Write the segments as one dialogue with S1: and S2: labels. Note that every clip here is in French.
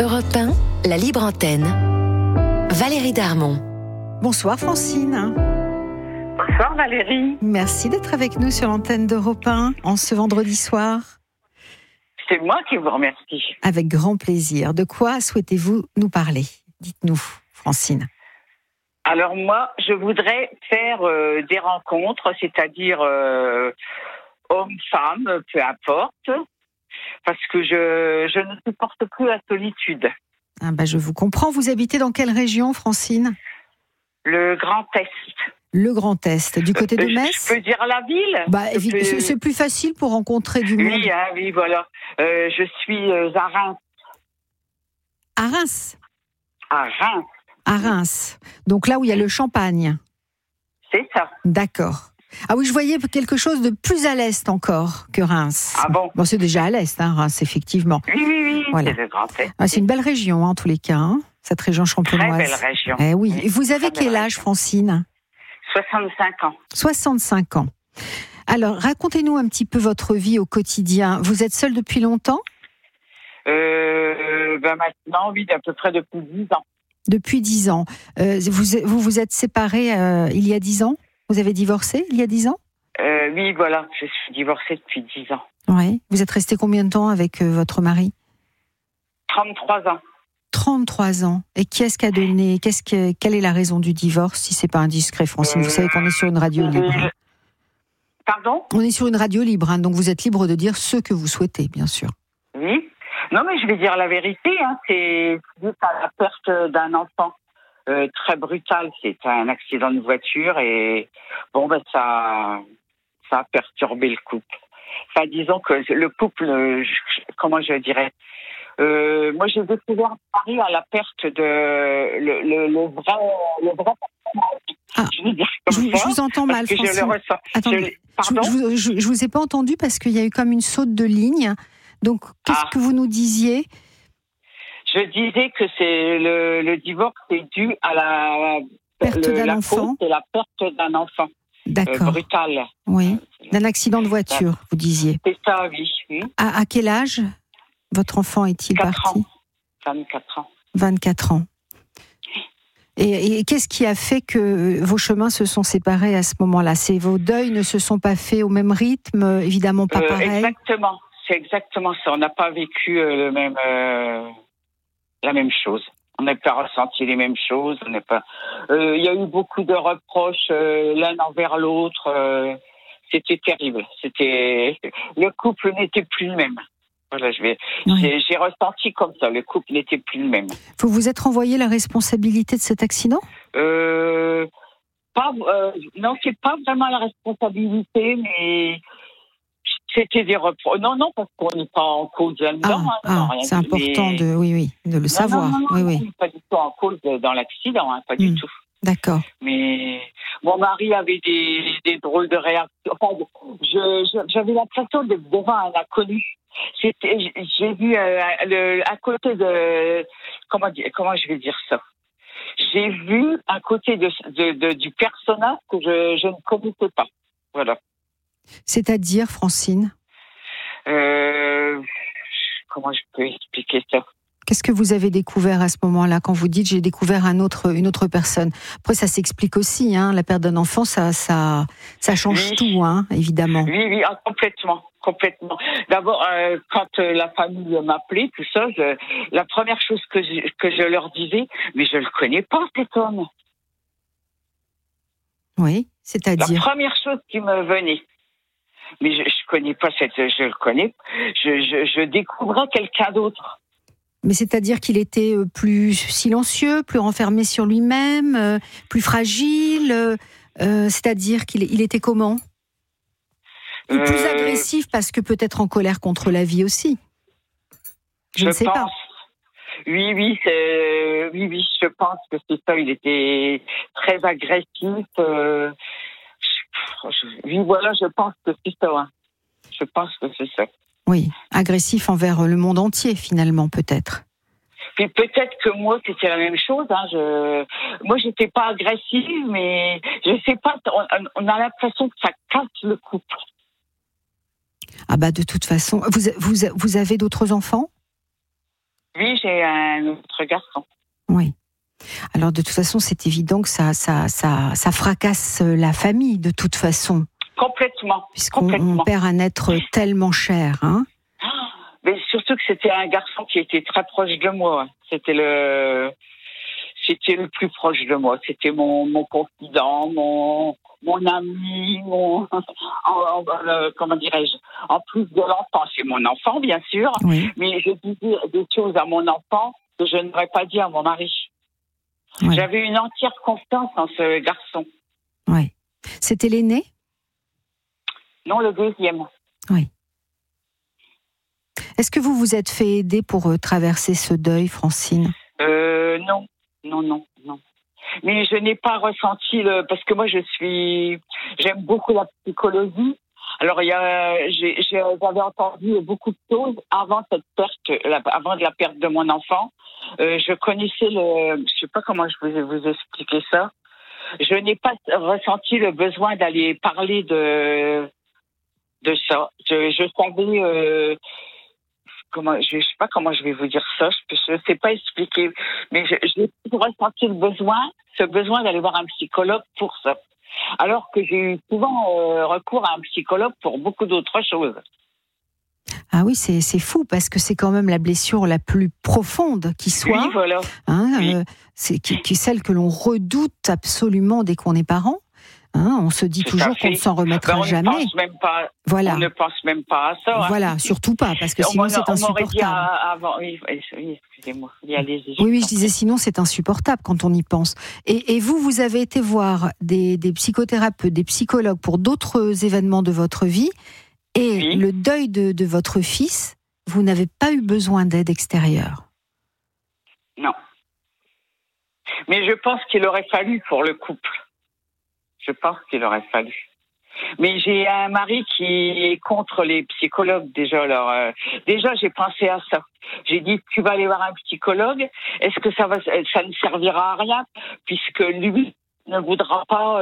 S1: Europe 1, la libre antenne. Valérie Darmon.
S2: Bonsoir Francine.
S3: Bonsoir Valérie.
S2: Merci d'être avec nous sur l'antenne d'Europe 1 en ce vendredi soir.
S3: C'est moi qui vous remercie.
S2: Avec grand plaisir. De quoi souhaitez-vous nous parler ? Dites-nous, Francine.
S3: Alors moi, je voudrais faire des rencontres, c'est-à-dire hommes-femmes, peu importe, parce que je ne supporte plus la solitude.
S2: Je vous comprends. Vous habitez dans quelle région, Francine ?
S3: Le Grand Est.
S2: Le Grand Est, du côté de Metz ?
S3: Je peux dire la ville ?
S2: C'est plus facile pour rencontrer du monde.
S3: Oui, voilà. Je suis à Reims.
S2: À Reims ?
S3: À Reims.
S2: À Reims. Donc là où il y a le champagne.
S3: C'est ça.
S2: D'accord. Ah oui, je voyais quelque chose de plus à l'est encore que Reims.
S3: Ah bon ?
S2: Bon, c'est déjà à l'est, Reims, effectivement.
S3: Oui,
S2: voilà.
S3: C'est le Grand Est.
S2: C'est une belle région, en tous les cas, cette région champenoise.
S3: Très belle région.
S2: Oui. Et vous avez quel âge, Francine ?
S3: 65 ans.
S2: 65 ans. Alors, racontez-nous un petit peu votre vie au quotidien. Vous êtes seule depuis longtemps ?
S3: Maintenant, oui, à peu près depuis 10 ans.
S2: Depuis 10 ans. Vous êtes séparés il y a 10 ans ? Vous avez divorcé il y a 10 ans ?
S3: Oui, voilà, je suis divorcée depuis 10 ans.
S2: Oui. Vous êtes restée combien de temps avec votre mari ?
S3: 33 ans.
S2: 33 ans. Et qui est-ce qui a donné ? Quelle est la raison du divorce, si c'est pas indiscret, Francine ? Vous savez qu'on est sur une radio libre.
S3: Pardon ?
S2: On est sur une radio libre, donc vous êtes libre de dire ce que vous souhaitez, bien sûr. Oui.
S3: Non, mais je vais dire la vérité. C'est dû à la perte d'un enfant. Très brutal. C'est un accident de voiture et ça a perturbé le couple. Enfin, disons que le couple, comment je dirais, moi j'ai découvert Paris à la perte de le vrai
S2: je vous entends mal, Francine.
S3: Je le ressens.
S2: Attendez, je vous ai pas entendu parce qu'il y a eu comme une saute de ligne. Donc, qu'est-ce que vous nous disiez ?
S3: Je disais que c'est le divorce est dû à la
S2: perte d'un enfant.
S3: C'est la perte d'un enfant.
S2: D'accord.
S3: Brutal.
S2: Oui. D'un accident de voiture, vous disiez.
S3: C'est ça, oui.
S2: À quel âge votre enfant est-il parti ?
S3: 24 ans.
S2: 24 ans. Et qu'est-ce qui a fait que vos chemins se sont séparés à ce moment-là ? Vos deuils ne se sont pas faits au même rythme, évidemment pas pareil.
S3: Exactement. C'est exactement ça. On n'a pas vécu la même chose. On n'a pas ressenti les mêmes choses. Il y a eu beaucoup de reproches l'un envers l'autre. C'était terrible. Le couple n'était plus le même. Voilà, j'ai ressenti comme ça. Le couple n'était plus le même.
S2: Vous vous êtes renvoyé la responsabilité de cet accident ?
S3: Non, c'est pas vraiment la responsabilité, mais c'était des reproches. Non, parce qu'on n'est pas en cause là-dedans.
S2: C'est important de le savoir.
S3: Non,
S2: oui.
S3: On n'est pas du tout en cause dans l'accident, pas du tout.
S2: D'accord.
S3: Mais mon mari avait des drôles de réactions. Enfin, j'avais l'impression d'être devant un inconnu. J'ai vu à côté de comment je vais dire ça. J'ai vu à côté du personnage que je ne connaissais pas. Voilà.
S2: C'est-à-dire, Francine ?
S3: Comment je peux expliquer ça ?
S2: Qu'est-ce que vous avez découvert à ce moment-là, quand vous dites « j'ai découvert une autre personne » ? Après, ça s'explique aussi, la perte d'un enfant, ça change tout, évidemment.
S3: Oui, complètement. D'abord, quand la famille m'appelait, tout ça, la première chose que je leur disais, mais je le connais pas, cet homme.
S2: Oui, c'est-à-dire ?
S3: La première chose qui me venait. Mais je connais pas je le connais. Je découvrais quelqu'un d'autre.
S2: Mais c'est-à-dire qu'il était plus silencieux, plus renfermé sur lui-même, plus fragile. C'est-à-dire qu'il était comment ? Ou plus agressif parce que peut-être en colère contre la vie aussi. Je ne sais pas.
S3: Oui, je pense que c'est ça. Il était très agressif. Je pense que c'est ça. Je pense que c'est ça.
S2: Oui, agressif envers le monde entier, finalement, peut-être.
S3: Puis peut-être que moi, c'était la même chose. Moi, j'étais pas agressive, mais je sais pas, on a l'impression que ça casse le couple.
S2: Ah bah de toute façon, vous avez d'autres enfants ?
S3: aujourd'hui, j'ai un autre garçon.
S2: Oui. Alors de toute façon, c'est évident que ça fracasse la famille de toute façon.
S3: Complètement.
S2: Puisqu'on perd un être tellement cher. Hein.
S3: Mais surtout que c'était un garçon qui était très proche de moi. C'était le plus proche de moi. C'était mon confident, mon ami, comment dirais-je. En plus de l'enfant, c'est mon enfant, bien sûr.
S2: Oui.
S3: Mais je disais des choses à mon enfant que je n'aurais pas dit à mon mari.
S2: Oui.
S3: J'avais une entière confiance en ce garçon.
S2: Oui. C'était l'aîné ?
S3: Non, le deuxième.
S2: Oui. Est-ce que vous vous êtes fait aider pour traverser ce deuil, Francine ?
S3: Non. Mais je n'ai pas ressenti parce que moi j'aime beaucoup la psychologie. Alors j'avais entendu beaucoup de choses avant cette perte, avant la perte de mon enfant. Je connaissais je sais pas comment je vais vous expliquer ça. Je n'ai pas ressenti le besoin d'aller parler de ça. Je savais je sais pas comment je vais vous dire ça. Je sais pas expliquer, mais j'ai ressenti ce besoin d'aller voir un psychologue pour ça. Alors que j'ai eu souvent recours à un psychologue pour beaucoup d'autres choses.
S2: Ah oui, c'est fou parce que c'est quand même la blessure la plus profonde qui soit.
S3: Oui, voilà.
S2: Hein,
S3: oui.
S2: C'est qui est celle que l'on redoute absolument dès qu'on est parent. Hein, on se dit toujours qu'on ne s'en remettra jamais.
S3: On ne pense même pas à ça.
S2: Voilà, surtout pas, parce que sinon c'est insupportable.
S3: Avant, oui, excusez-moi. Allez-y,
S2: oui, je disais sinon c'est insupportable quand on y pense. Et vous avez été voir des psychothérapeutes, des psychologues pour d'autres événements de votre vie, et le deuil de votre fils, vous n'avez pas eu besoin d'aide extérieure.
S3: Non. Mais je pense qu'il aurait fallu pour le couple. Je pense qu'il aurait fallu. Mais j'ai un mari qui est contre les psychologues déjà. Alors, déjà, j'ai pensé à ça. J'ai dit, tu vas aller voir un psychologue. Est-ce que ça ne servira à rien puisque lui ne voudra pas,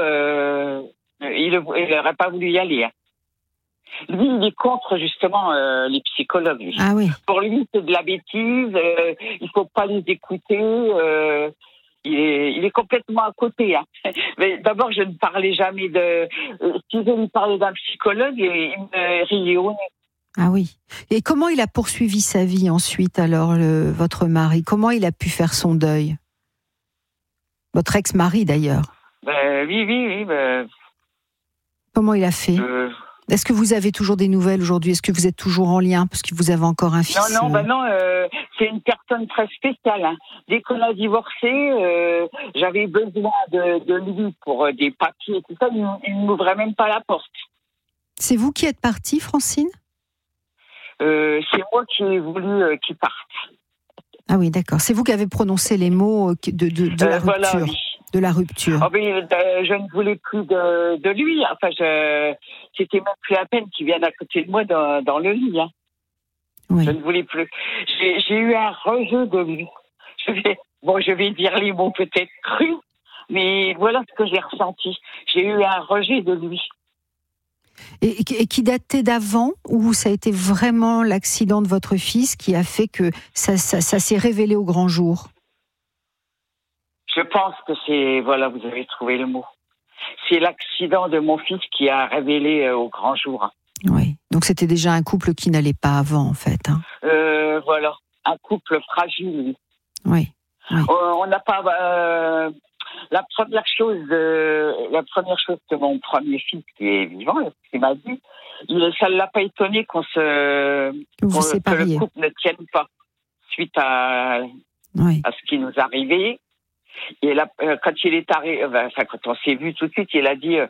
S3: il n'aurait pas voulu y aller. Hein. Lui, il est contre justement les psychologues. Lui.
S2: Ah oui.
S3: Pour lui, c'est de la bêtise. Il faut pas les écouter. Il est complètement à côté. Hein. Mais d'abord, je ne parlais jamais si je lui parlais d'un psychologue, il me riait au nez.
S2: Ah oui. Et comment il a poursuivi sa vie ensuite, alors, votre mari ? Comment il a pu faire son deuil ? Votre ex-mari, d'ailleurs.
S3: Oui.
S2: Comment il a fait ? Est-ce que vous avez toujours des nouvelles aujourd'hui ? Est-ce que vous êtes toujours en lien parce que vous avez encore un fils ?
S3: Non, c'est une personne très spéciale. Hein. Dès qu'on a divorcé, j'avais besoin de lui pour des papiers et tout ça. Il ne m'ouvrait même pas la porte.
S2: C'est vous qui êtes partie, Francine ?
S3: C'est moi qui ai voulu qu'il parte.
S2: Ah oui, d'accord. C'est vous qui avez prononcé les mots de la rupture.
S3: Voilà, oui.
S2: De la rupture.
S3: Oh, mais, je ne voulais plus de lui. Enfin, c'était même plus la peine qu'il vienne à côté de moi dans le lit. Hein.
S2: Oui.
S3: Je ne voulais plus. J'ai eu un rejet de lui. Je vais dire les mots peut-être crus, mais voilà ce que j'ai ressenti. J'ai eu un rejet de lui.
S2: Et qui datait d'avant, ou ça a été vraiment l'accident de votre fils qui a fait que ça s'est révélé au grand jour ?
S3: Je pense que vous avez trouvé le mot. C'est l'accident de mon fils qui a révélé au grand jour.
S2: Oui, donc c'était déjà un couple qui n'allait pas avant, en fait. Hein.
S3: Voilà, un couple fragile.
S2: Oui.
S3: On n'a pas... La première chose que mon premier fils, qui est vivant, qui m'a dit, ça ne l'a pas étonné que le couple ne tienne pas suite à ce qui nous arrivait. Et là, quand il est arrivé, quand on s'est vu tout de suite, il a dit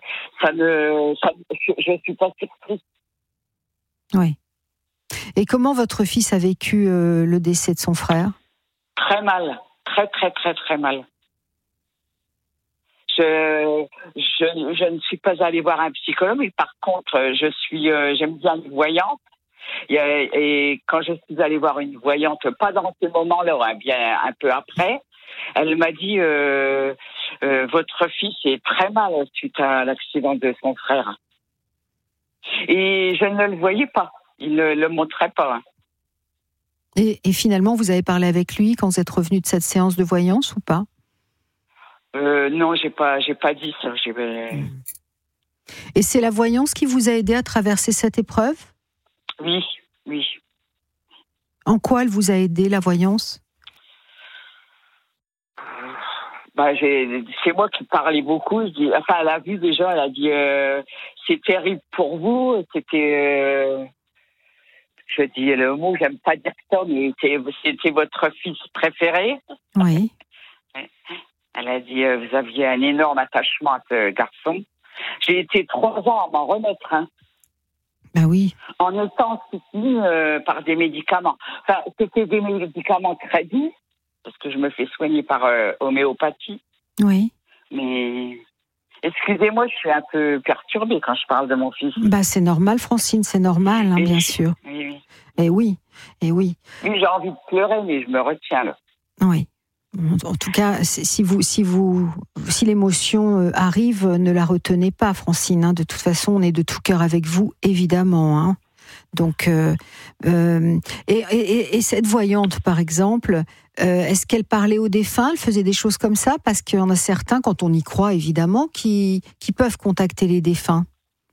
S3: je suis pas surpris.
S2: Oui. Et comment votre fils a vécu le décès de son frère ?
S3: Très mal, très très très très mal. Je ne suis pas allée voir un psychologue, mais par contre, j'aime bien les voyantes. Et quand je suis allée voir une voyante, pas dans ces moments-là, hein, bien un peu après, elle m'a dit votre fils est très mal suite à l'accident de son frère. Et je ne le voyais pas. Il ne le montrait pas.
S2: Et finalement, vous avez parlé avec lui quand vous êtes revenu de cette séance de voyance ou pas?
S3: Non, j'ai pas dit ça.
S2: Et c'est la voyance qui vous a aidé à traverser cette épreuve?
S3: Oui.
S2: En quoi elle vous a aidé, la voyance?
S3: C'est moi qui parlais beaucoup. Elle a vu déjà, elle a dit c'est terrible pour vous. Je dis le mot, j'aime pas dire ça, mais c'était votre fils préféré.
S2: Oui.
S3: Elle a dit vous aviez un énorme attachement à ce garçon. J'ai été 3 ans à m'en remettre.
S2: Ben oui.
S3: En étant soutenue par des médicaments. Enfin, c'était des médicaments très doux, parce que je me fais soigner par homéopathie.
S2: Oui.
S3: Mais excusez-moi, je suis un peu perturbée quand je parle de mon fils.
S2: C'est normal, Francine, c'est normal, bien sûr.
S3: Oui.
S2: Oui.
S3: Oui, j'ai envie de pleurer, mais je me retiens là.
S2: Oui. En tout cas, si l'émotion arrive, ne la retenez pas, Francine. De toute façon, on est de tout cœur avec vous, évidemment. Donc, et cette voyante, par exemple, est-ce qu'elle parlait aux défunts? Elle faisait des choses comme ça? Parce qu'il y en a certains, quand on y croit, évidemment, qui peuvent contacter les défunts.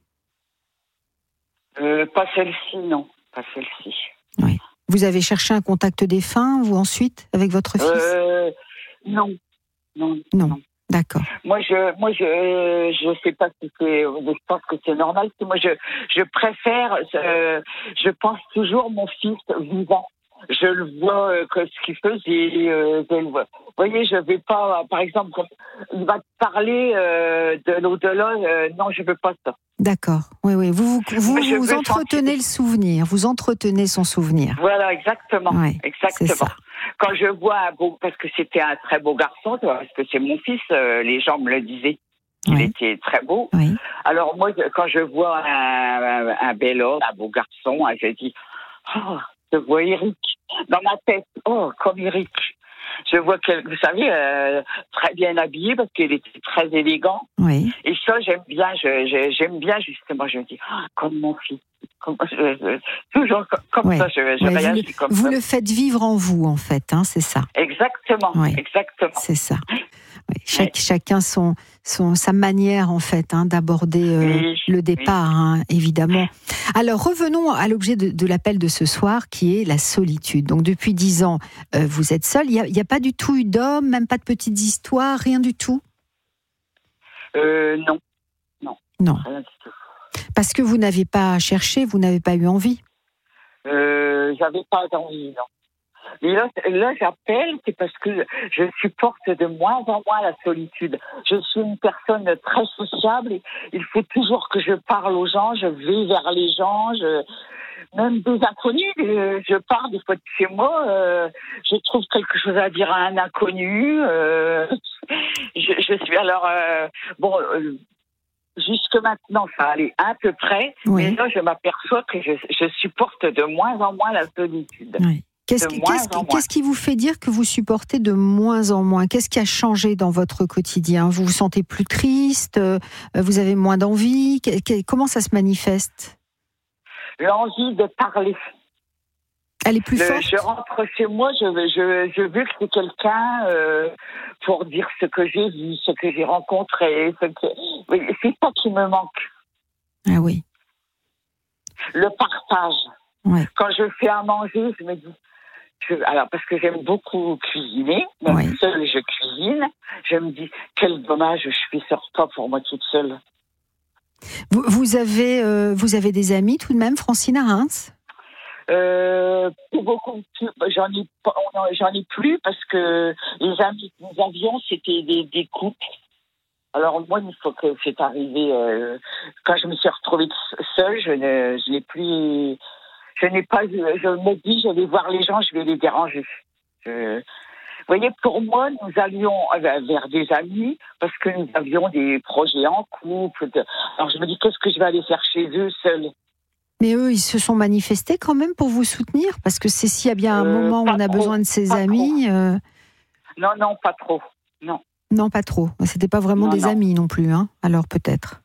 S3: Pas celle-ci, non. Pas celle-ci.
S2: Oui. Vous avez cherché un contact défunt, vous, ensuite, avec votre fils?
S3: Non.
S2: D'accord.
S3: Moi, je sais pas si c'est. Je pense que c'est normal. Moi, je préfère. Je pense toujours mon fils vivant. Je le vois ce qu'il faisait. Je le vois. Vous voyez, je vais pas. Par exemple, quand il va te parler de l'au-delà. Non, je veux pas ça.
S2: D'accord. Oui. Vous entretenez le souvenir. Vous entretenez son souvenir.
S3: Voilà, exactement.
S2: Oui,
S3: exactement.
S2: C'est ça.
S3: Quand je vois parce que c'était un très beau garçon, parce que c'est mon fils, les gens me le disaient. Il était très beau.
S2: Oui.
S3: Alors moi, quand je vois un bel homme, un beau garçon, je dis, je vois Eric dans ma tête. Oh, comme Eric. Je vois vous savez, très bien habillé parce qu'il était très élégant.
S2: Oui.
S3: Et ça, j'aime bien. J'aime bien justement. Je me dis, comme mon fils. Toujours comme ça, je réagis comme ça.
S2: Vous le faites vivre en vous, en fait, c'est ça.
S3: Exactement, exactement.
S2: C'est ça. Oui. Chacun sa manière, en fait, d'aborder le départ, évidemment. Alors, revenons à l'objet de l'appel de ce soir, qui est la solitude. Donc, depuis 10 ans, vous êtes seul. Il n'y a pas du tout eu d'homme, même pas de petites histoires, rien du tout?
S3: Non. Rien du tout.
S2: Parce que vous n'avez pas cherché, vous n'avez pas eu envie?
S3: J'avais pas envie, non. Mais là, j'appelle, c'est parce que je supporte de moins en moins la solitude. Je suis une personne très sociable et il faut toujours que je parle aux gens, je vais vers les gens, même des inconnus, je pars des fois de chez moi, je trouve quelque chose à dire à un inconnu. Je suis alors... jusque maintenant, ça allait à peu près, mais là, je m'aperçois que je supporte de moins en moins la solitude.
S2: Oui. Qu'est-ce qui vous fait dire que vous supportez de moins en moins? Qu'est-ce qui a changé dans votre quotidien? Vous vous sentez plus triste? Vous avez moins d'envie? Comment ça se manifeste?
S3: L'envie de parler.
S2: Elle est plus forte?
S3: Je rentre chez moi, je veux que c'est quelqu'un pour dire ce que j'ai vu, ce que j'ai rencontré. C'est ça qui me manque.
S2: Ah oui.
S3: Le partage.
S2: Ouais.
S3: Quand je fais à manger, je me dis... Alors, parce que j'aime beaucoup cuisiner, même seule je cuisine, je me dis, quel dommage, je fais ce repas pour moi toute seule.
S2: Vous avez des amis tout de même, Francine, à Reims?
S3: Beaucoup, j'en ai plus parce que les amis que nous avions, c'était des couples. Alors moi, une fois que c'est arrivé, quand je me suis retrouvée seule, je n'ai plus... Je me dis, je vais voir les gens, je vais les déranger. Vous voyez, pour moi, nous allions vers des amis parce que nous avions des projets en couple. Alors je me dis, qu'est-ce que je vais aller faire chez eux seuls?
S2: Mais eux, ils se sont manifestés quand même pour vous soutenir? Parce que c'est s'il y a bien un moment où on a besoin de ses amis...
S3: Non, pas trop. Non.
S2: Non, pas trop. C'était pas vraiment des amis non plus, alors peut-être.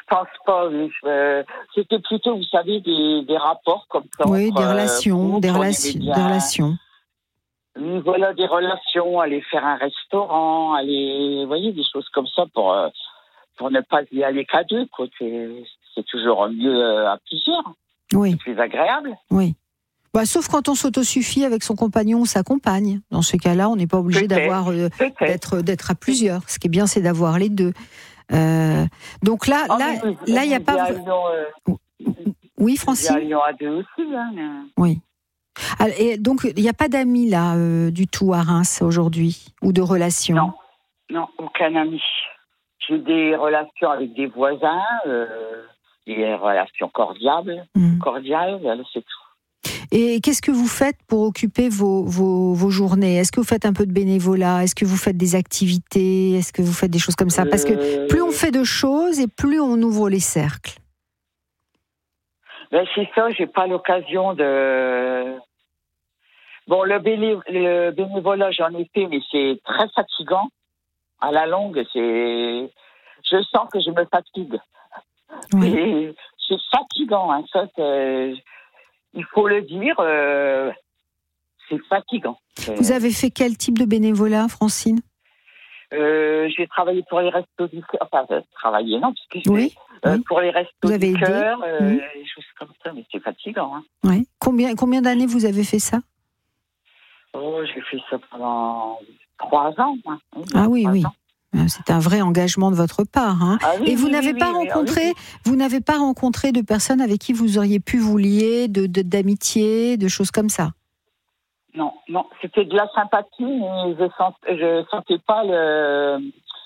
S3: pense pas. C'était plutôt, vous savez, des rapports comme ça.
S2: Oui,
S3: entre,
S2: des relations.
S3: des relations. Oui, voilà, des relations, aller faire un restaurant, aller, vous voyez, des choses comme ça pour ne pas y aller qu'à deux, quoi. C'est toujours mieux à plusieurs.
S2: Oui.
S3: C'est plus agréable.
S2: Oui. Bah, sauf quand on s'autosuffit avec son compagnon ou sa compagne. Dans ce cas-là, on n'est pas obligé d'être à plusieurs. Ce qui est bien, c'est d'avoir les deux. Donc là, il n'y a pas. Oui, Francine.
S3: Il y a deux aussi. Hein.
S2: Oui. Et donc, il n'y a pas d'amis là du tout à Reims aujourd'hui ou de relations.
S3: Non, aucun ami. J'ai des relations avec des voisins, des relations cordiales, c'est tout.
S2: Et qu'est-ce que vous faites pour occuper vos journées ? Est-ce que vous faites un peu de bénévolat ? Est-ce que vous faites des activités ? Est-ce que vous faites des choses comme ça ? Parce que plus on fait de choses et plus on ouvre les cercles.
S3: Ben c'est ça, j'ai pas l'occasion de... Bon, le bénévolat, j'en ai fait, mais c'est très fatigant. À la longue, je sens que je me fatigue. Oui. C'est fatigant, hein, ça, il faut le dire, c'est fatigant.
S2: Vous avez fait quel type de bénévolat, Francine ?
S3: J'ai travaillé pour les restos du cœur. Enfin, travaillé, non, parce que
S2: oui.
S3: Pour les restos du cœur, des choses comme ça, mais c'est fatigant. Hein.
S2: Oui. Combien d'années vous avez fait ça ?
S3: Oh, j'ai fait ça pendant 3 ans. Hein.
S2: Ah oui. C'est un vrai engagement de votre part. Hein.
S3: Ah, oui,
S2: et vous n'avez pas rencontré de personnes avec qui vous auriez pu vous lier, d'amitié, de choses comme ça ?
S3: Non, c'était de la sympathie, mais je sentais pas le...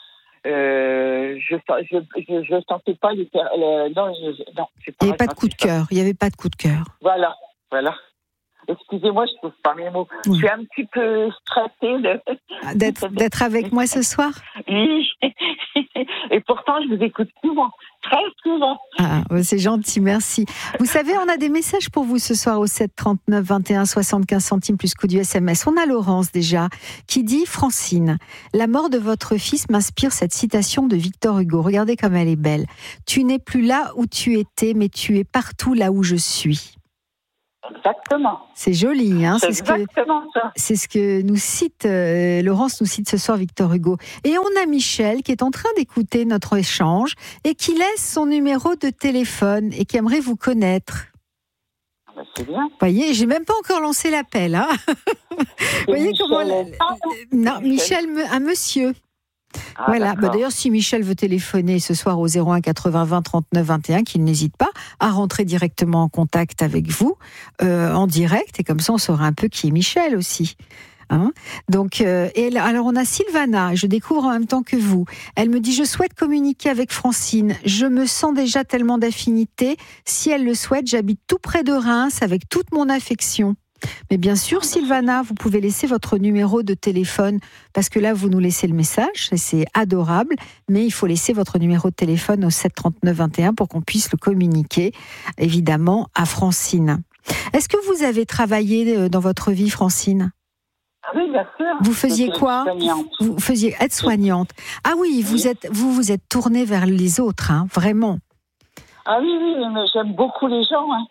S3: je sentais pas non,
S2: il n'y avait pas de coup de cœur. Il n'y avait pas de coup de cœur.
S3: Voilà. Excusez-moi, je ne trouve pas mes mots. Oui. Je suis un petit peu stressée
S2: d'être avec moi ce soir.
S3: Oui. Et pourtant, je vous écoute souvent, très souvent.
S2: Ah, c'est gentil, merci. Vous savez, on a des messages pour vous ce soir au 7 39 21 75 centimes plus coût du SMS. On a Laurence déjà qui dit: Francine, la mort de votre fils m'inspire cette citation de Victor Hugo. Regardez comme elle est belle. Tu n'es plus là où tu étais, mais tu es partout là où je suis.
S3: Exactement.
S2: C'est joli, hein.
S3: C'est exactement ça.
S2: C'est ce que nous cite Laurence nous cite ce soir Victor Hugo. Et on a Michel qui est en train d'écouter notre échange et qui laisse son numéro de téléphone et qui aimerait vous connaître.
S3: C'est bien.
S2: Vous voyez, j'ai même pas encore lancé l'appel. Hein. Vous voyez comment non, Michel, un monsieur.
S3: Ah,
S2: voilà. Bah, d'ailleurs, si Michel veut téléphoner ce soir au 01 80 20 39 21, qu'il n'hésite pas à rentrer directement en contact avec vous en direct, et comme ça on saura un peu qui est Michel aussi. Hein, donc, alors on a Sylvana, je découvre en même temps que vous. Elle me dit: je souhaite communiquer avec Francine. Je me sens déjà tellement d'affinité. Si elle le souhaite, j'habite tout près de Reims avec toute mon affection. Mais bien sûr, Sylvana, vous pouvez laisser votre numéro de téléphone, parce que là, vous nous laissez le message, et c'est adorable, mais il faut laisser votre numéro de téléphone au 7 39 21 pour qu'on puisse le communiquer, évidemment, à Francine. Est-ce que vous avez travaillé dans votre vie, Francine ?
S3: Oui, bien sûr.
S2: Vous faisiez quoi ? Vous faisiez aide-soignante. Ah oui, vous êtes tournée vers les autres, hein, vraiment.
S3: Ah oui, mais j'aime beaucoup les gens, hein.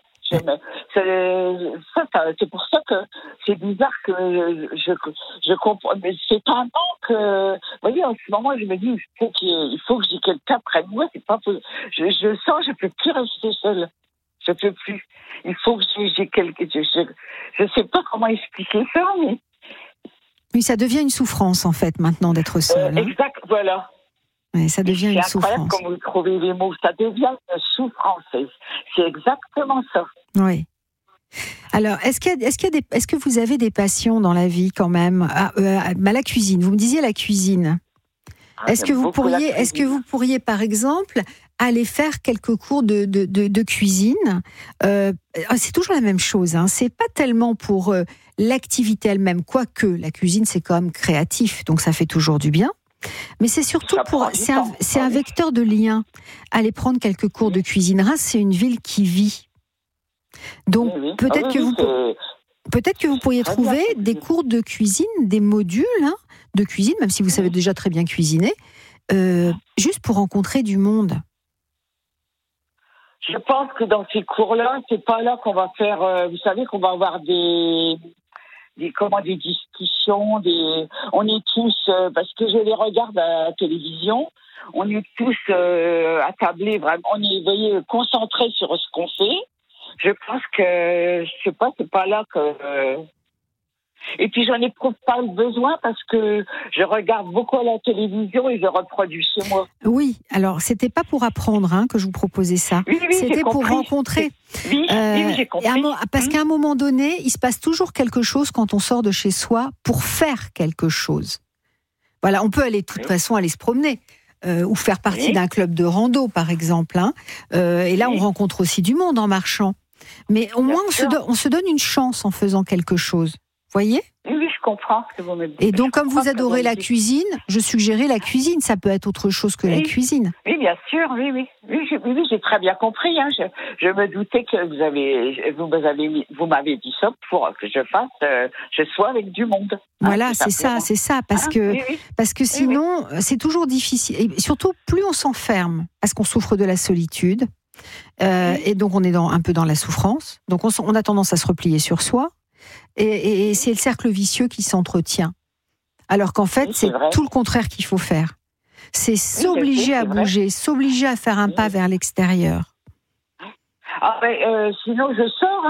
S3: C'est pour ça que c'est bizarre que je comprends. Mais c'est un manque. Vous voyez, en ce moment, je me dis il faut que j'ai quelqu'un près de moi. C'est pas possible. Je sens, je peux plus rester seule. Je peux plus. Il faut que j'ai quelqu'un. Je sais pas comment expliquer ça, mais.
S2: Oui, ça devient une souffrance en fait maintenant d'être seule.
S3: Exact, voilà.
S2: Oui, ça devient une souffrance.
S3: C'est incroyable comme vous trouvez les mots. Ça devient une souffrance. C'est exactement ça.
S2: Oui. Alors, est-ce que vous avez des passions dans la vie quand même ? La cuisine. Vous me disiez la cuisine. Est-ce que vous pourriez, par exemple, aller faire quelques cours de cuisine ? C'est toujours la même chose. Hein. C'est pas tellement pour l'activité elle-même, quoique la cuisine c'est quand même créatif, donc ça fait toujours du bien. Mais c'est surtout c'est un vecteur de lien. Aller prendre quelques cours de cuisine. Reims, c'est une ville qui vit. Donc peut-être que vous pourriez trouver des cours de cuisine, des modules de cuisine, même si vous savez déjà très bien cuisiner, juste pour rencontrer du monde.
S3: Je pense que dans ces cours-là, c'est pas là qu'on va faire. Vous savez qu'on va avoir des discussions. On est tous parce que je les regarde à la télévision. On est tous attablés vraiment. On est, vous voyez, concentrés sur ce qu'on fait. Je pense que c'est pas là que. Et puis j'en éprouve pas le besoin parce que je regarde beaucoup à la télévision et je reproduis chez moi.
S2: Oui, alors c'était pas pour apprendre que je vous proposais ça.
S3: Oui,
S2: c'était pour rencontrer.
S3: Oui, j'ai compris.
S2: Parce qu'à un moment donné, il se passe toujours quelque chose quand on sort de chez soi pour faire quelque chose. Voilà, on peut aller de toute façon aller se promener. Ou faire partie d'un club de rando, par exemple. Et là, on rencontre aussi du monde en marchant. Mais au moins, on se donne une chance en faisant quelque chose. Voyez ?
S3: Oui, je comprends ce que vous me dites.
S2: Et donc, comme vous adorez la cuisine, je suggérais la cuisine. Ça peut être autre chose que la cuisine.
S3: Oui, bien sûr, oui, j'ai très bien compris. Je me doutais que vous m'avez dit ça pour que je sois avec du monde.
S2: Voilà, c'est ça, parce que sinon, c'est toujours difficile. Et surtout, plus on s'enferme, parce qu'on souffre de la solitude, et donc on est un peu dans la souffrance. Donc on a tendance à se replier sur soi. Et c'est le cercle vicieux qui s'entretient. Alors qu'en fait, c'est tout le contraire qu'il faut faire. C'est s'obliger à bouger, s'obliger à faire un pas vers l'extérieur.
S3: Sinon, je sors.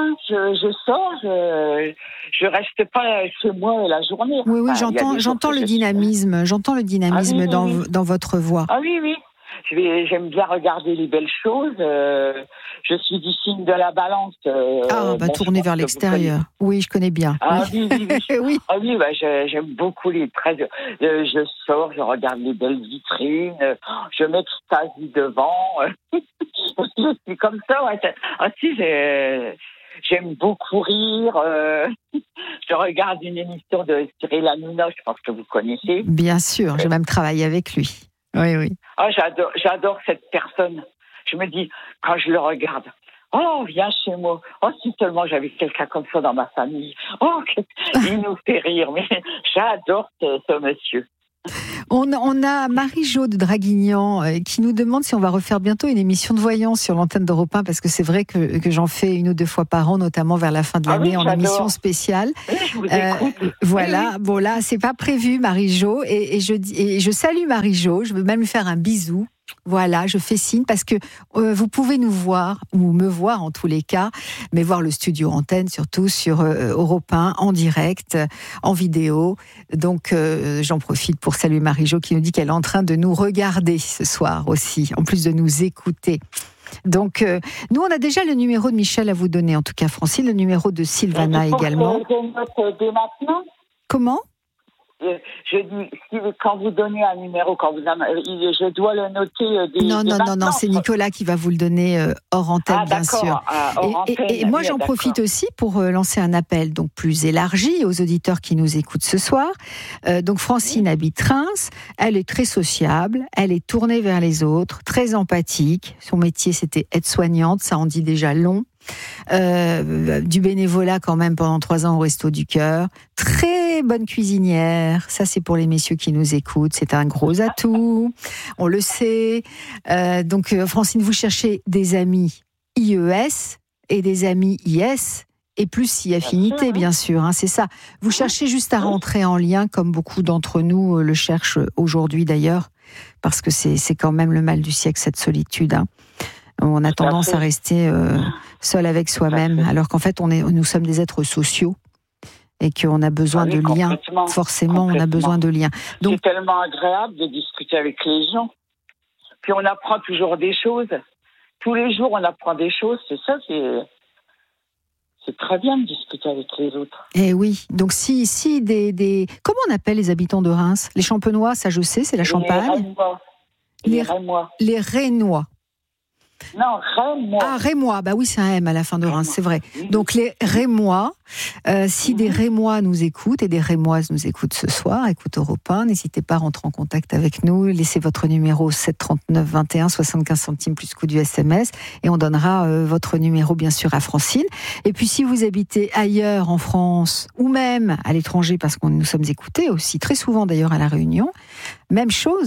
S3: Je reste pas chez moi la journée.
S2: Oui, j'entends le dynamisme. J'entends le dynamisme dans votre voix.
S3: Ah oui. J'aime bien regarder les belles choses. Je suis du signe de la Balance.
S2: Tourner vers l'extérieur. Oui, je connais bien.
S3: Oui.
S2: Oui.
S3: J'aime beaucoup les traits. Je sors, je regarde les belles vitrines. Je m'extasie devant. Je suis comme ça. J'aime beaucoup rire. Je regarde une émission de Cyril Hanouna, je pense que vous connaissez.
S2: Bien sûr, j'ai même travaillé avec lui. Oui.
S3: J'adore cette personne. Je me dis, quand je le regarde, viens chez moi. Si seulement j'avais quelqu'un comme ça dans ma famille. Il nous fait rire. Mais j'adore ce monsieur.
S2: On a Marie-Jo de Draguignan qui nous demande si on va refaire bientôt une émission de voyance sur l'antenne d'Europe 1, parce que c'est vrai que j'en fais 1 ou 2 fois par an, notamment vers la fin de l'année, en émission spéciale.
S3: Oui, je vous écoute.
S2: Voilà, bon là, c'est pas prévu, Marie-Jo, et je salue Marie-Jo, je veux même lui faire un bisou. Voilà, je fais signe parce que vous pouvez nous voir, ou me voir en tous les cas, mais voir le studio antenne surtout sur Europe 1 en direct, en vidéo. Donc j'en profite pour saluer Marie-Jo qui nous dit qu'elle est en train de nous regarder ce soir aussi, en plus de nous écouter. Donc nous on a déjà le numéro de Michel à vous donner, en tout cas Francine, le numéro de Sylvana également.
S3: Dès maintenant.
S2: Comment ?
S3: Je dis, quand vous donnez un numéro, je dois le noter.
S2: Non, c'est Nicolas qui va vous le donner hors antenne, bien sûr. Et moi, j'en profite aussi pour lancer un appel donc plus élargi aux auditeurs qui nous écoutent ce soir. Donc Francine habite Reims, elle est très sociable, elle est tournée vers les autres, très empathique. Son métier, c'était aide-soignante, ça en dit déjà long. Du bénévolat quand même pendant 3 ans au Resto du Cœur, très bonne cuisinière, ça c'est pour les messieurs qui nous écoutent, c'est un gros atout, on le sait. Donc Francine, vous cherchez des amis IES et des amis IS et plus si affinité bien sûr, c'est ça. Vous cherchez juste à rentrer en lien, comme beaucoup d'entre nous le cherchent aujourd'hui d'ailleurs, parce que c'est quand même le mal du siècle, cette solitude. On a tendance à rester seul avec soi-même, alors qu'en fait, nous sommes des êtres sociaux et qu'on a besoin de liens. Forcément, on a besoin de liens.
S3: Donc, c'est tellement agréable de discuter avec les gens. Puis on apprend toujours des choses. Tous les jours, on apprend des choses. C'est très bien de discuter avec les autres.
S2: Eh oui. Donc si comment on appelle les habitants de Reims ? Les Champenois, ça je sais, c'est la Champagne.
S3: Les Rémois.
S2: Les Rénois.
S3: Non, Rémois.
S2: Rémois, oui, c'est un M à la fin de Reims, c'est vrai. Donc les Rémois, si des Rémois nous écoutent et des Rémoises nous écoutent ce soir, écoute Europe 1, n'hésitez pas à rentrer en contact avec nous, laissez votre numéro 7 39 21 75 centimes plus coût du SMS et on donnera votre numéro bien sûr à Francine. Et puis si vous habitez ailleurs en France ou même à l'étranger, parce que nous sommes écoutés aussi très souvent d'ailleurs à La Réunion, même chose.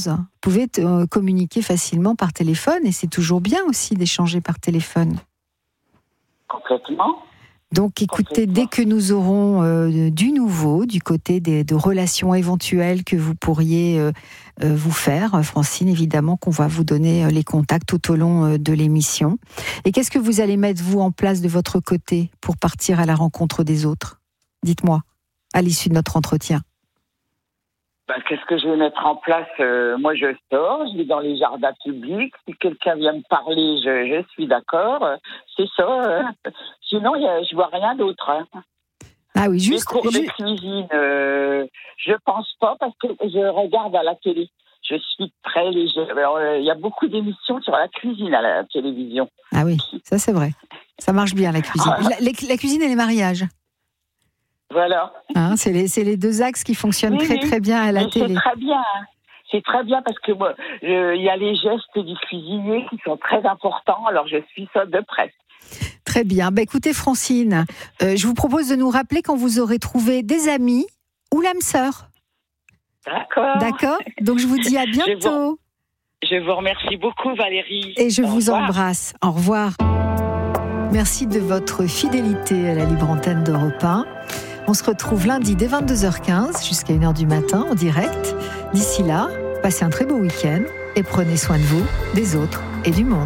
S2: pouvez communiquer facilement par téléphone, et c'est toujours bien aussi d'échanger par téléphone.
S3: Complètement.
S2: Donc écoutez, dès que nous aurons du nouveau, du côté de relations éventuelles que vous pourriez vous faire, Francine, évidemment qu'on va vous donner les contacts tout au long de l'émission. Et qu'est-ce que vous allez mettre, vous, en place de votre côté pour partir à la rencontre des autres ? Dites-moi, à l'issue de notre entretien.
S3: Qu'est-ce que je vais mettre en place ? Moi, je sors, je vais dans les jardins publics. Si quelqu'un vient me parler, je suis d'accord. C'est ça. Sinon, je vois rien d'autre. Hein.
S2: Ah oui, juste.
S3: Les cours de cuisine, je pense pas parce que je regarde à la télé. Je suis très légère. Il y a beaucoup d'émissions sur la cuisine à la télévision.
S2: Ah oui, ça c'est vrai. Ça marche bien, la cuisine. La cuisine et les mariages.
S3: Voilà.
S2: Hein, c'est les deux axes qui fonctionnent très bien à la télé.
S3: C'est très bien. C'est très bien parce que moi, il y a les gestes du cuisinier qui sont très importants. Alors je suis ça de près.
S2: Très bien. Écoutez, Francine, je vous propose de nous rappeler quand vous aurez trouvé des amis ou l'âme sœur. D'accord. Donc je vous dis à bientôt.
S3: Je vous remercie beaucoup, Valérie.
S2: Et je vous embrasse. Au revoir. Merci de votre fidélité à la libre antenne d'Europe 1. On se retrouve lundi dès 22h15 jusqu'à 1h du matin en direct. D'ici là, passez un très beau week-end et prenez soin de vous, des autres et du monde.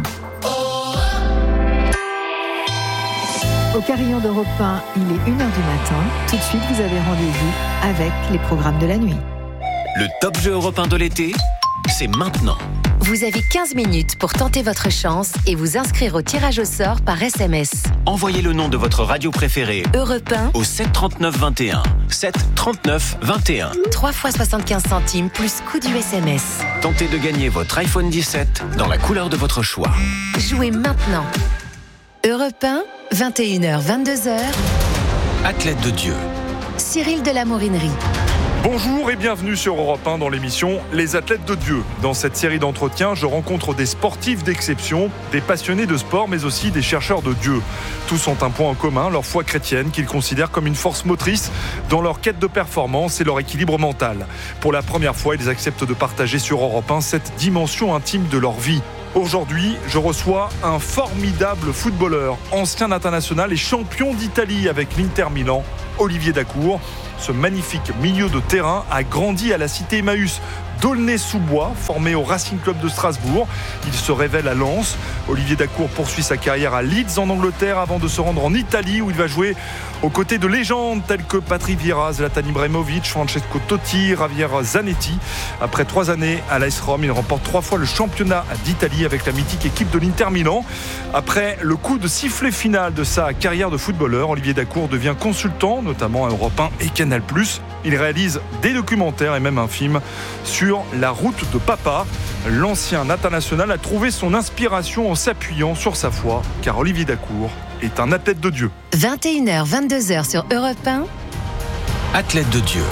S2: Au carillon d'Europe 1, il est 1h du matin. Tout de suite, vous avez rendez-vous avec les programmes de la nuit.
S4: Le top jeu européen de l'été, c'est maintenant.
S1: Vous avez 15 minutes pour tenter votre chance et vous inscrire au tirage au sort par SMS.
S4: Envoyez le nom de votre radio préférée
S1: Europe 1
S4: au 7 39 21. 7 39 21.
S1: 3 fois 75 centimes plus coût du SMS.
S4: Tentez de gagner votre iPhone 17 dans la couleur de votre choix.
S1: Jouez maintenant. Europe 1, 21h, 22h.
S4: Athlète de Dieu.
S1: Cyril de la Morinerie.
S5: Bonjour et bienvenue sur Europe 1 dans l'émission Les Athlètes de Dieu. Dans cette série d'entretiens, je rencontre des sportifs d'exception, des passionnés de sport, mais aussi des chercheurs de Dieu. Tous ont un point en commun, leur foi chrétienne, qu'ils considèrent comme une force motrice dans leur quête de performance et leur équilibre mental. Pour la première fois, ils acceptent de partager sur Europe 1 cette dimension intime de leur vie. Aujourd'hui, je reçois un formidable footballeur, ancien international et champion d'Italie avec l'Inter Milan, Olivier Dacour. Ce magnifique milieu de terrain a grandi à la cité Emmaüs d'Aulnay-sous-Bois, formé au Racing Club de Strasbourg. Il se révèle à Lens. Olivier Dacour poursuit sa carrière à Leeds en Angleterre avant de se rendre en Italie où il va jouer aux côtés de légendes telles que Patrick Vieira, Zlatan Ibrahimovic, Francesco Totti, Javier Zanetti. Après 3 années à l'AS Rome, il remporte 3 fois le championnat d'Italie avec la mythique équipe de l'Inter Milan. Après le coup de sifflet final de sa carrière de footballeur, Olivier Dacour devient consultant, notamment à Europe 1 et Canal+. Il réalise des documentaires et même un film sur la route de papa. L'ancien international a trouvé son inspiration en s'appuyant sur sa foi, car Olivier Dacour est un athlète de Dieu.
S1: 21h, 22h sur Europe 1.
S4: Athlète de Dieu.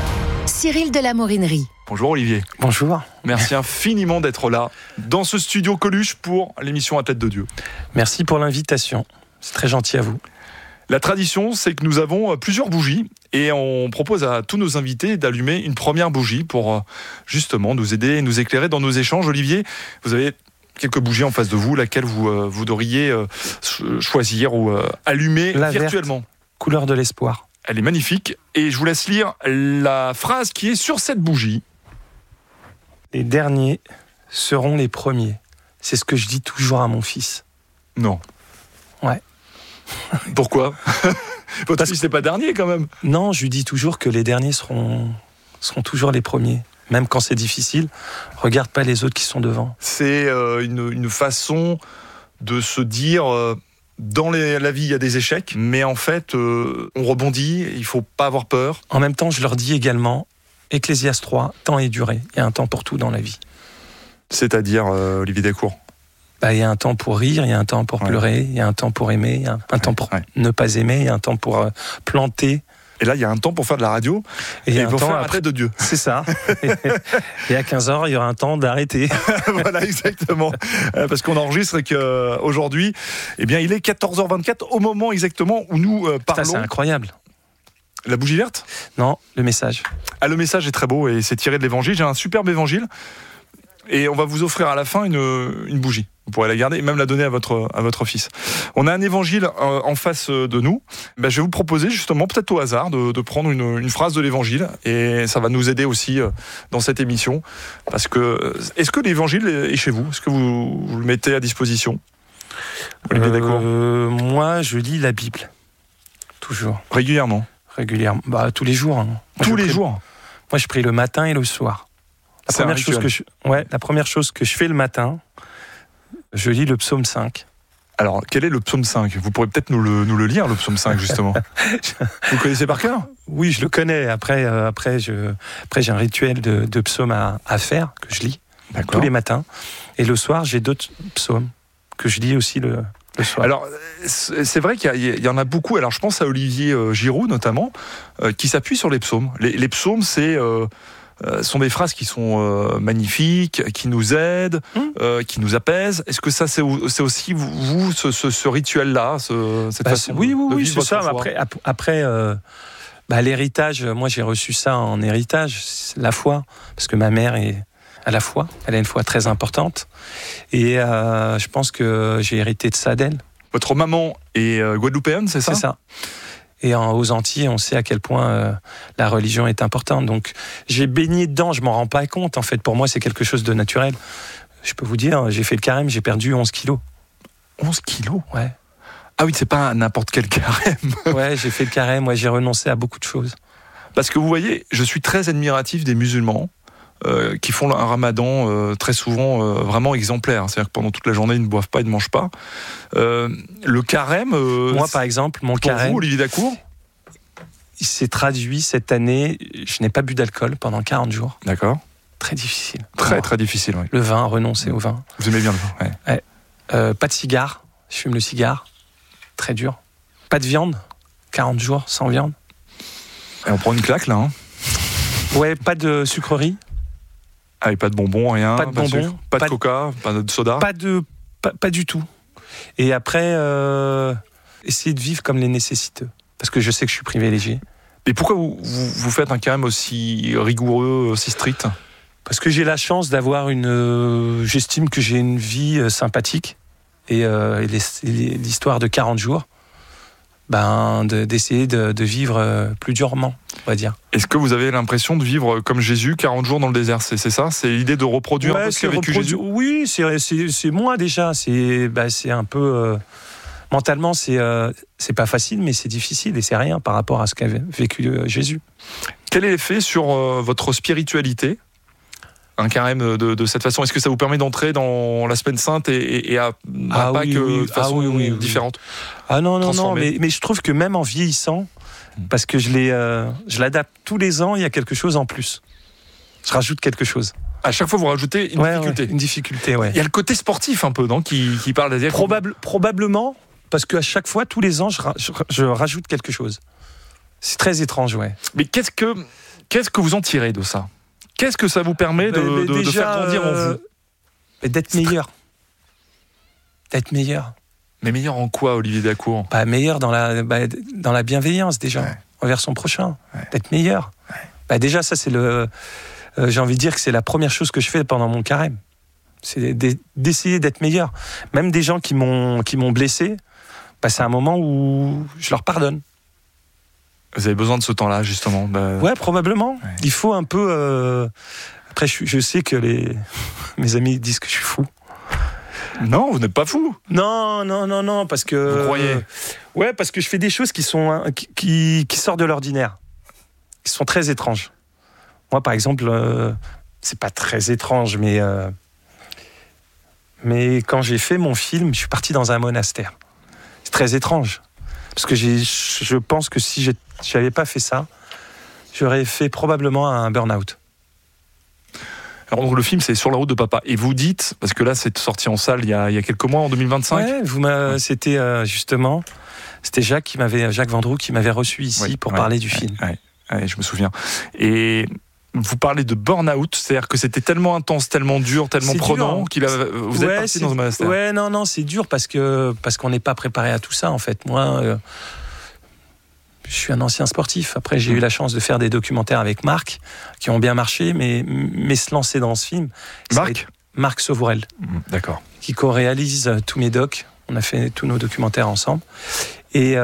S1: Cyril de la Morinerie.
S5: Bonjour Olivier.
S6: Bonjour.
S5: Merci infiniment d'être là, dans ce studio Coluche pour l'émission Athlète de Dieu.
S6: Merci pour l'invitation. C'est très gentil à vous.
S5: La tradition, c'est que nous avons plusieurs bougies et on propose à tous nos invités d'allumer une première bougie pour justement nous aider et nous éclairer dans nos échanges. Olivier, vous avez quelques bougies en face de vous, laquelle vous devriez choisir ou allumer
S6: la
S5: virtuellement.
S6: Verte, couleur de l'espoir.
S5: Elle est magnifique et je vous laisse lire la phrase qui est sur cette bougie.
S6: Les derniers seront les premiers. C'est ce que je dis toujours à mon fils.
S5: Non.
S6: Ouais.
S5: Pourquoi ? Votre fils n'est pas dernier quand même.
S6: Non, je lui dis toujours que les derniers seront toujours les premiers. Même quand c'est difficile, regarde pas les autres qui sont devant.
S5: C'est une façon de se dire dans la vie il y a des échecs, mais en fait on rebondit, il faut pas avoir peur.
S6: En même temps, je leur dis également, Ecclésiaste 3, temps et durée. Il y a un temps pour tout dans la vie.
S5: C'est-à-dire Olivier Dacour.
S6: Il y a un temps pour rire, il y a un temps pour pleurer, il y a un temps pour aimer, il y a un temps pour ne pas aimer, il y a un temps pour planter. Et
S5: là, il y a un temps pour faire de la radio et il y a un temps faire Athlète de Dieu.
S6: C'est ça. Et à 15h, il y aura un temps d'arrêter.
S5: Voilà, exactement. Parce qu'on enregistre et qu'aujourd'hui, il est 14h24 au moment exactement où nous parlons.
S6: C'est incroyable.
S5: La bougie verte ?
S6: Non, le message.
S5: Le message est très beau et c'est tiré de l'évangile. J'ai un superbe évangile. Et on va vous offrir à la fin une bougie. Vous pourrez la garder et même la donner à votre fils. On a un évangile en face de nous. Je vais vous proposer justement, peut-être au hasard, de prendre une phrase de l'évangile. Et ça va nous aider aussi dans cette émission. Parce que, est-ce que l'évangile est chez vous ? Est-ce que vous le mettez à disposition ? Olivier Dacour.
S6: Moi, je lis la Bible. Toujours.
S5: Régulièrement ?
S6: Régulièrement. Tous les jours. Hein.
S5: Tous les jours ?
S6: Moi, je prie le matin et le soir. La première chose que je fais le matin, je lis le psaume 5.
S5: Alors, quel est le psaume 5 ? Vous pourrez peut-être nous le lire, le psaume 5, justement. Vous le connaissez par cœur ?
S6: Oui, je le connais. Après j'ai un rituel de psaumes à faire, que je lis tous les matins. Et le soir, j'ai d'autres psaumes que je lis aussi le soir.
S5: Alors, c'est vrai qu'il y en a beaucoup. Alors, je pense à Olivier Giroud, notamment, qui s'appuie sur les psaumes. Les psaumes, sont des phrases qui sont magnifiques, qui nous aident, qui nous apaisent. Est-ce que ça, c'est aussi vous ce rituel-là, cette façon
S6: oui,
S5: de vivre
S6: c'est ça.
S5: foi.
S6: Après l'héritage, moi j'ai reçu ça en héritage, la foi, parce que ma mère est à la foi. Elle a une foi très importante, et je pense que j'ai hérité de ça d'elle.
S5: Votre maman est guadeloupéenne, c'est ça ?
S6: C'est ça. Et aux Antilles, on sait à quel point la religion est importante. Donc, j'ai baigné dedans, je m'en rends pas compte. En fait, pour moi, c'est quelque chose de naturel. Je peux vous dire, j'ai fait le carême, j'ai perdu 11 kilos.
S5: 11 kilos ?
S6: Ouais.
S5: Ah oui, c'est pas n'importe quel carême.
S6: Ouais, j'ai fait le carême, j'ai renoncé à beaucoup de choses.
S5: Parce que vous voyez, je suis très admiratif des musulmans qui font un ramadan très souvent vraiment exemplaire. C'est-à-dire que pendant toute la journée, ils ne boivent pas, ils ne mangent pas. Le carême...
S6: moi, par exemple, mon carême...
S5: Vous, Olivier Dacour ?
S6: Il s'est traduit cette année, je n'ai pas bu d'alcool pendant 40 jours.
S5: D'accord.
S6: Très difficile.
S5: Très difficile, oui.
S6: Le vin, renoncer au vin.
S5: Vous aimez bien le vin,
S6: ouais. Pas de cigare, je fume le cigare. Très dur. Pas de viande, 40 jours sans viande.
S5: Et on prend une claque, là, hein.
S6: Ouais, pas de sucrerie.
S5: Ah, et pas de bonbons, rien.
S6: Pas de bonbons.
S5: Pas de coca, pas de soda.
S6: Pas du tout. Et après, essayer de vivre comme les nécessiteux. Parce que je sais que je suis privilégié.
S5: Et pourquoi vous faites un carême aussi rigoureux, aussi strict ?
S6: Parce que j'ai la chance d'avoir j'estime que j'ai une vie sympathique. Et l'histoire de 40 jours, d'essayer de vivre plus durement, on va dire.
S5: Est-ce que vous avez l'impression de vivre comme Jésus, 40 jours dans le désert ? C'est ça ? C'est l'idée de reproduire un peu ce qu'a vécu Jésus ?
S6: Oui, c'est moi déjà. C'est un peu... mentalement, c'est pas facile, mais c'est difficile et c'est rien par rapport à ce qu'a vécu Jésus.
S5: Quel est l'effet sur votre spiritualité ? Un carême de cette façon, est-ce que ça vous permet d'entrer dans la semaine sainte et à Pâques de façon différente ?
S6: Ah non, mais je trouve que même en vieillissant, parce que je l'adapte tous les ans, il y a quelque chose en plus. Je rajoute quelque chose.
S5: À chaque fois, vous rajoutez une difficulté.
S6: Ouais, une difficulté, ouais.
S5: Il y a le côté sportif un peu, non, qui parle d'Asie.
S6: Probablement, parce qu'à chaque fois, tous les ans, je rajoute quelque chose. C'est très étrange, ouais.
S5: Mais qu'est-ce que vous en tirez de ça ? Qu'est-ce que ça vous permet de faire grandir en vous ?
S6: D'être meilleur. D'être meilleur.
S5: Mais meilleur en quoi, Olivier Dacour ?
S6: Meilleur dans la bienveillance, déjà, envers son prochain. Ouais. D'être meilleur. Ouais. Déjà, ça, c'est j'ai envie de dire que c'est la première chose que je fais pendant mon carême. C'est d'essayer d'être meilleur. Même des gens qui m'ont blessé, c'est un moment où je leur pardonne.
S5: Vous avez besoin de ce temps-là, justement.
S6: Ouais, probablement. Ouais. Il faut un peu... Après, je sais que mes amis disent que je suis fou.
S5: Non, vous n'êtes pas fou.
S6: Non, parce que...
S5: Vous croyez ?
S6: Ouais, parce que je fais des choses qui sortent de l'ordinaire. Qui sont très étranges. Moi, par exemple, c'est pas très étrange, mais quand j'ai fait mon film, je suis parti dans un monastère. C'est très étrange. Parce que je pense que si je n'avais pas fait ça, j'aurais fait probablement un burn-out.
S5: Alors donc le film, c'est Sur la route de papa. Et vous dites, parce que là, c'est sorti en salle il y a quelques mois, en 2025.
S6: Ouais, c'était justement, c'était Jacques Vendroux qui m'avait reçu ici pour parler du film.
S5: Ouais, je me souviens. Et vous parlez de burn-out, c'est-à-dire que c'était tellement intense, tellement dur, tellement prenant qu'il vous êtes parti dans un monastère.
S6: Ouais, non, c'est dur parce qu'on n'est pas préparé à tout ça, en fait. Moi, je suis un ancien sportif. Après, j'ai eu la chance de faire des documentaires avec Marc, qui ont bien marché, mais se lancer dans ce film... Marc Sauvourel,
S5: D'accord.
S6: qui co-réalise tous mes docs. On a fait tous nos documentaires ensemble. Et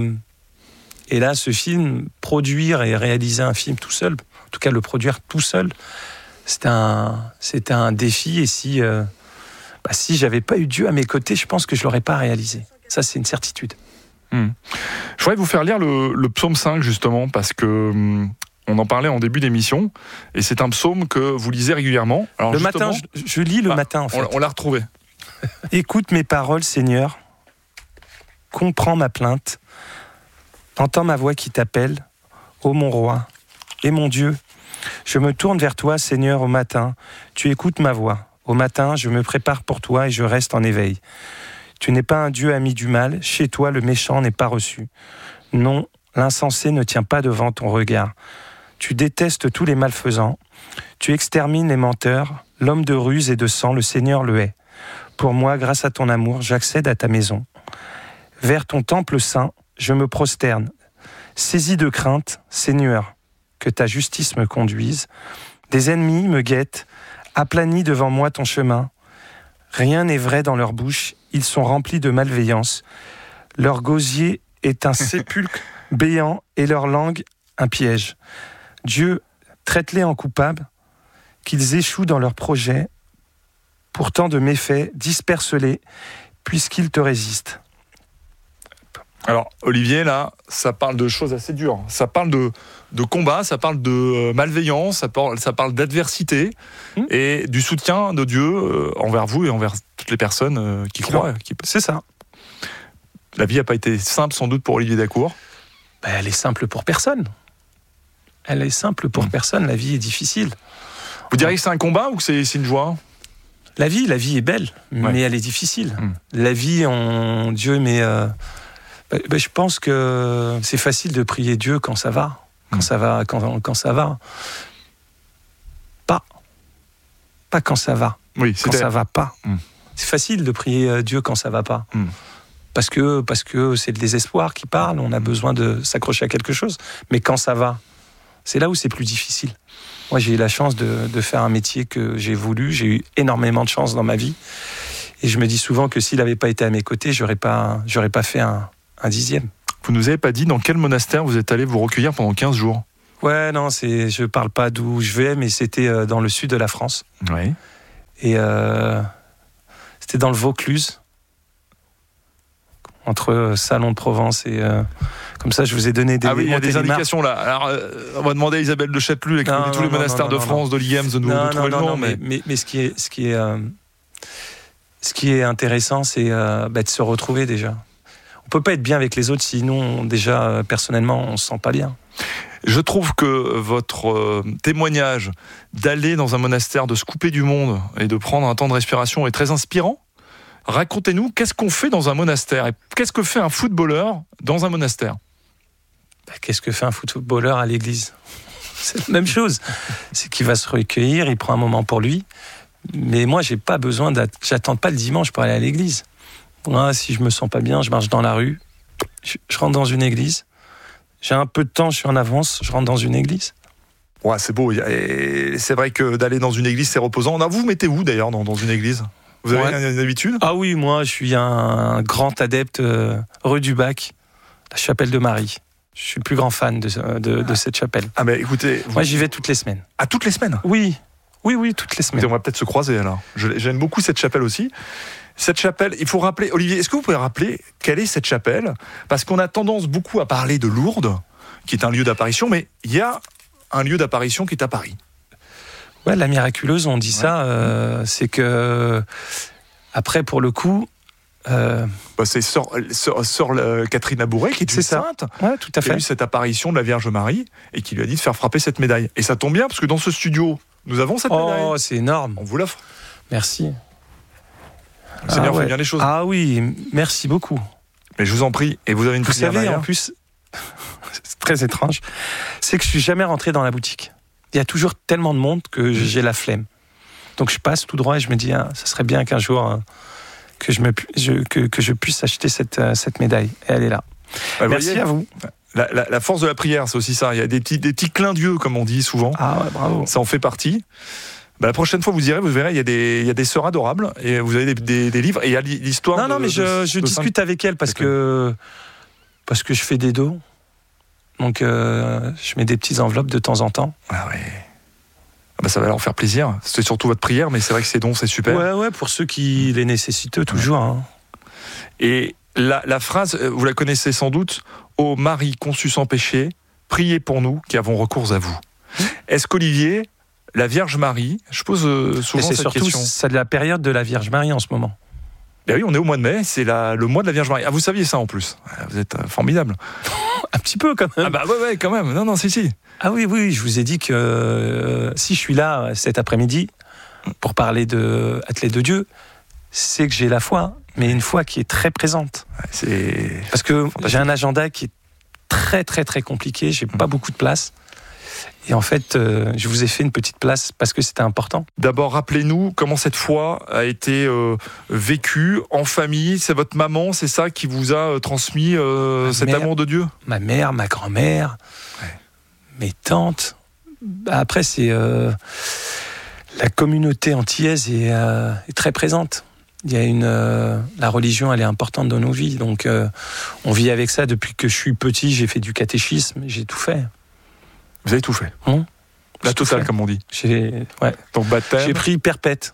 S6: là, ce film, produire et réaliser un film tout seul, en tout cas le produire tout seul, c'était un défi. Et si j'avais pas eu Dieu à mes côtés, je pense que je l'aurais pas réalisé. Ça, c'est une certitude.
S5: Je voudrais vous faire lire le psaume 5, justement, parce que on en parlait en début d'émission, et c'est un psaume que vous lisez régulièrement. Alors,
S6: le matin, je lis le matin, en fait.
S5: On l'a retrouvé.
S6: Écoute mes paroles, Seigneur. Comprends ma plainte. Entends ma voix qui t'appelle. Ô mon roi et mon Dieu, je me tourne vers toi, Seigneur, au matin. Tu écoutes ma voix. Au matin, je me prépare pour toi et je reste en éveil. Tu n'es pas un Dieu ami du mal. Chez toi, le méchant n'est pas reçu. Non, l'insensé ne tient pas devant ton regard. Tu détestes tous les malfaisants. Tu extermines les menteurs. L'homme de ruse et de sang, le Seigneur le hait. Pour moi, grâce à ton amour, j'accède à ta maison. Vers ton temple saint, je me prosterne. Saisi de crainte, Seigneur, que ta justice me conduise. Des ennemis me guettent, aplanis devant moi ton chemin. Rien n'est vrai dans leur bouche, ils sont remplis de malveillance. Leur gosier est un sépulcre béant et leur langue un piège. Dieu, traite-les en coupables, qu'ils échouent dans leurs projets. Pour tant de méfaits, disperse-les, puisqu'ils te résistent.
S5: Alors, Olivier, là, ça parle de choses assez dures. Ça parle de combat, ça parle de malveillance, ça parle d'adversité et du soutien de Dieu envers vous et envers toutes les personnes qui croient.
S6: C'est ça.
S5: La vie n'a pas été simple, sans doute, pour Olivier Dacour.
S6: Elle est simple pour personne. Elle est simple pour personne. La vie est difficile.
S5: Vous diriez que c'est un combat ou que c'est une joie ?
S6: La vie est belle, mais elle est difficile. La vie, Dieu, mais je pense que c'est facile de prier Dieu quand ça va, quand ça va. Pas quand ça va.
S5: Oui,
S6: quand ça va pas. C'est facile de prier Dieu quand ça va pas. Parce que c'est le désespoir qui parle. On a besoin de s'accrocher à quelque chose. Mais quand ça va, c'est là où c'est plus difficile. Moi, j'ai eu la chance de faire un métier que j'ai voulu. J'ai eu énormément de chance dans ma vie. Et je me dis souvent que s'il n'avait pas été à mes côtés, j'aurais pas fait un dixième.
S5: Vous nous avez pas dit dans quel monastère vous êtes allé vous recueillir pendant 15 jours ?
S6: Ouais, non, je parle pas d'où je vais, mais c'était dans le sud de la France.
S5: Oui.
S6: Et c'était dans le Vaucluse, entre Salon de Provence et... comme ça, je vous ai donné des...
S5: Ah oui, il y a des indications là. Alors, on va demander à Isabelle de Châtelus, qui connaît tous les monastères de France, de l'IEMS, de nous trouver le nom.
S6: Mais ce qui est intéressant, c'est de se retrouver déjà. On peut pas être bien avec les autres, sinon déjà personnellement on se sent pas bien.
S5: Je trouve que votre témoignage d'aller dans un monastère, de se couper du monde et de prendre un temps de respiration est très inspirant. Racontez-nous, qu'est-ce qu'on fait dans un monastère et qu'est-ce que fait un footballeur dans un monastère ?
S6: Qu'est-ce que fait un footballeur à l'église ? C'est la même chose. C'est qu'il va se recueillir, il prend un moment pour lui. Mais moi, j'attends pas le dimanche pour aller à l'église. Moi, si je me sens pas bien, je marche dans la rue, je rentre dans une église. J'ai un peu de temps, je suis en avance, je rentre dans une église.
S5: Ouais, c'est beau. Et c'est vrai que d'aller dans une église, c'est reposant. Vous mettez où d'ailleurs dans une église ? Vous avez une habitude ?
S6: Ah oui, moi, je suis un grand adepte rue du Bac, la chapelle de Marie. Je suis le plus grand fan de cette chapelle.
S5: Ah mais écoutez...
S6: Moi, j'y vais toutes les semaines.
S5: Ah, toutes les semaines ?
S6: Oui, toutes les semaines.
S5: Écoutez, on va peut-être se croiser alors. J'aime beaucoup cette chapelle aussi. Cette chapelle, il faut rappeler... Olivier, est-ce que vous pouvez rappeler quelle est cette chapelle ? Parce qu'on a tendance beaucoup à parler de Lourdes, qui est un lieu d'apparition, mais il y a un lieu d'apparition qui est à Paris.
S6: Ouais, la miraculeuse, on dit ça, c'est que... Après, pour le coup...
S5: c'est sœur Catherine Labouret, qui est une sainte,
S6: tout à fait.
S5: Qui a eu cette apparition de la Vierge Marie, et qui lui a dit de faire frapper cette médaille. Et ça tombe bien, parce que dans ce studio, nous avons cette médaille.
S6: Oh, c'est énorme.
S5: On vous l'offre.
S6: Merci.
S5: Le Seigneur fait bien les choses.
S6: Ah oui, merci beaucoup.
S5: Mais je vous en prie, et vous avez une prière derrière.
S6: Vous savez, en plus, c'est très étrange, c'est que je suis jamais rentré dans la boutique. Il y a toujours tellement de monde que j'ai la flemme. Donc je passe tout droit et je me dis, ça serait bien qu'un jour que je puisse acheter cette médaille. Et elle est là. Merci à vous.
S5: La force de la prière, c'est aussi ça. Il y a des petits clins d'yeux, comme on dit souvent.
S6: Ah ouais, bravo.
S5: Ça en fait partie. La prochaine fois, vous irez, vous verrez, il y a des sœurs adorables et vous avez des livres et il y a l'histoire.
S6: Non, mais je discute avec elles parce que je fais des dos. Donc, je mets des petites enveloppes de temps en temps.
S5: Ah oui. Ça va leur faire plaisir. C'est surtout votre prière, mais c'est vrai que ces dons, c'est super.
S6: Ouais, pour ceux qui les nécessitent, toujours. Hein.
S5: Et la phrase, vous la connaissez sans doute, « Ô Marie conçue sans péché, priez pour nous qui avons recours à vous ». Est-ce qu'Olivier, la Vierge Marie, je pose souvent cette question.
S6: C'est surtout c'est la période de la Vierge Marie en ce moment.
S5: Ben oui, on est au mois de mai, c'est le mois de la Vierge Marie. Ah, vous saviez ça en plus. Vous êtes formidable.
S6: Un petit peu quand même.
S5: Ah bah ouais, quand même. Non, si.
S6: Ah oui, je vous ai dit que si je suis là cet après-midi pour parler de Athlètes de Dieu, c'est que j'ai la foi, mais une foi qui est très présente. Parce que j'ai un agenda qui est très très très compliqué, j'ai pas beaucoup de place. Et en fait, je vous ai fait une petite place parce que c'était important.
S5: D'abord, rappelez-nous comment cette foi a été vécue en famille. C'est votre maman, c'est ça qui vous a transmis cet amour de Dieu ?
S6: Ma mère, ma grand-mère, mes tantes. Après, c'est la communauté antillaise est très présente. Il y a la religion, elle est importante dans nos vies. Donc, on vit avec ça depuis que je suis petit. J'ai fait du catéchisme, j'ai tout fait.
S5: Vous avez tout fait. La totale, comme on dit. Donc baptême.
S6: J'ai pris perpète.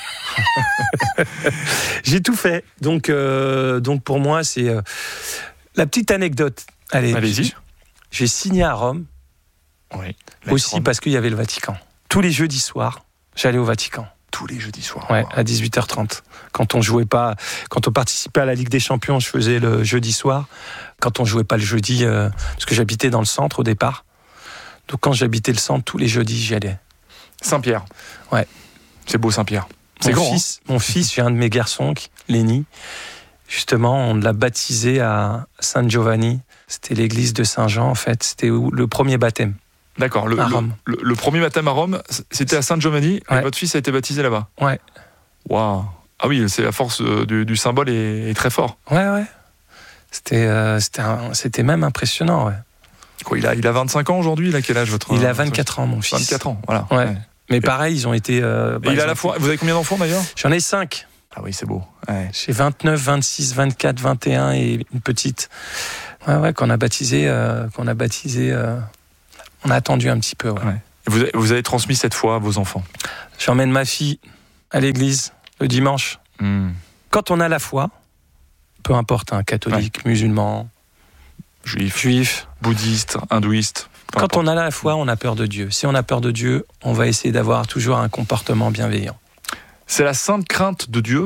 S6: J'ai tout fait. Donc pour moi, c'est la petite anecdote.
S5: Allez-y.
S6: J'ai signé à Rome.
S5: Oui.
S6: Aussi parce qu'il y avait le Vatican. Tous les jeudis soirs, j'allais au Vatican.
S5: Tous les jeudis soirs.
S6: Ouais, à 18h30. Quand on participait à la Ligue des Champions, je faisais le jeudi soir. Quand on jouait pas le jeudi, parce que j'habitais dans le centre au départ. Donc quand j'habitais le centre, tous les jeudis, j'y allais.
S5: Saint-Pierre.
S6: Ouais.
S5: C'est beau Saint-Pierre. C'est grand.
S6: Mon fils, j'ai un de mes garçons, Léni. Justement, on l'a baptisé à San Giovanni. C'était l'église de Saint-Jean, en fait. C'était le premier baptême.
S5: D'accord. Le premier baptême à Rome, c'était à San Giovanni. Et votre fils a été baptisé là-bas.
S6: Ouais.
S5: Waouh. Ah oui, c'est la force du symbole est très fort.
S6: Ouais. C'était même impressionnant, ouais.
S5: Quoi, il a 25 ans aujourd'hui, il a quel âge votre
S6: Il a 24 ans, mon fils.
S5: 24 ans, voilà.
S6: Ouais. Mais pareil, ils ont été...
S5: il a la foi. Vous avez combien d'enfants d'ailleurs ?
S6: J'en ai 5.
S5: Ah oui, c'est beau. Ouais.
S6: J'ai 29, 26, 24, 21 et une petite. Ouais, qu'on a baptisé. On a attendu un petit peu. Ouais.
S5: Vous avez transmis cette foi à vos enfants ?
S6: J'emmène ma fille à l'église le dimanche. Quand on a la foi, peu importe, catholique, musulman, juif,
S5: bouddhiste, hindouiste.
S6: Quand on a la foi, on a peur de Dieu. Si on a peur de Dieu, on va essayer d'avoir toujours un comportement bienveillant.
S5: C'est la sainte crainte de Dieu